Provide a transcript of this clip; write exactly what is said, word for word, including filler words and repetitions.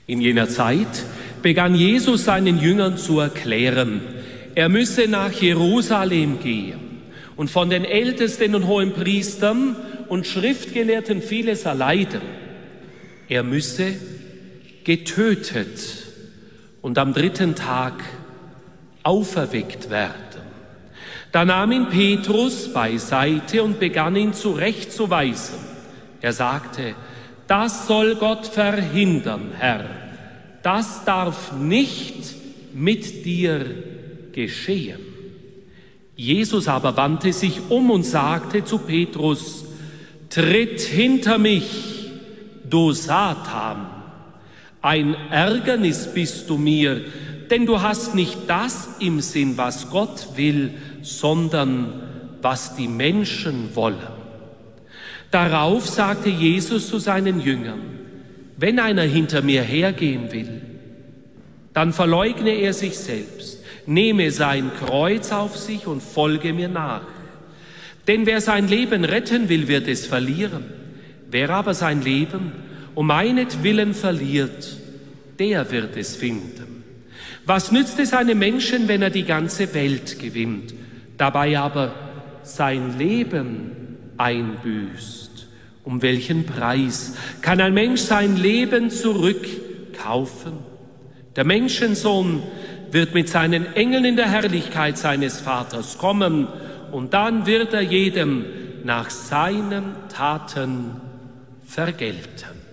In jener Zeit begann Jesus seinen Jüngern zu erklären, er müsse nach Jerusalem gehen und von den Ältesten und Hohenpriestern und Schriftgelehrten vieles erleiden. Er müsse getötet und am dritten Tag auferweckt werden. Da nahm ihn Petrus beiseite und begann ihn zurechtzuweisen. Er sagte, das soll Gott verhindern, Herr. Das darf nicht mit dir geschehen. Jesus aber wandte sich um und sagte zu Petrus, tritt hinter mich, du Satan. Ein Ärgernis bist du mir, denn du hast nicht das im Sinn, was Gott will, sondern was die Menschen wollen. Darauf sagte Jesus zu seinen Jüngern, wenn einer hinter mir hergehen will, dann verleugne er sich selbst, nehme sein Kreuz auf sich und folge mir nach. Denn wer sein Leben retten will, wird es verlieren. Wer aber sein Leben um meinetwillen verliert, der wird es finden. Was nützt es einem Menschen, wenn er die ganze Welt gewinnt, dabei aber sein Leben einbüßt? Um welchen Preis kann ein Mensch sein Leben zurückkaufen? Der Menschensohn wird mit seinen Engeln in der Herrlichkeit seines Vaters kommen und dann wird er jedem nach seinen Taten vergelten.